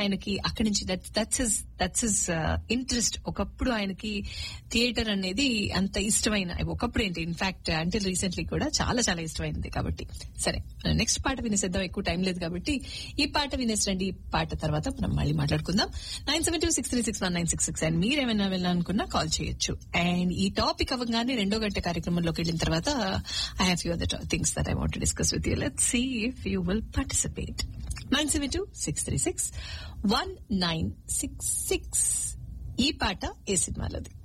ఆయనకి అక్కడి నుంచి దట్స్ హిస్ ఇంట్రెస్ట్. ఒకప్పుడు ఆయనకి థియేటర్ అనేది అంత ఇష్టమైన, ఒకప్పుడు ఏంటి ఇన్ఫాక్ట్ అంటిల్ రీసెంట్లీ కూడా చాలా చాలా ఇష్టమైంది. కాబట్టి సరే, నెక్స్ట్ పాట వినేసేద్దాం, ఎక్కువ టైం లేదు కాబట్టి. ఈ పాట వినేసండి. ఈ పాట తర్వాత మనం మళ్ళీ మాట్లాడుకుందాం. 9726361966 అండ్ మీరేమైనా వెళ్ళాలనుకున్నా కాల్ చేయొచ్చు. అండ్ ఈ టాపిక్ అవ్వగానే రెండో గంట కార్యక్రమంలోకి వెళ్ళిన తర్వాత I have few other things that I want to discuss with you. Let's see if you will participate. 9726361966. ఈ పాట ఏ సినిమాలోది?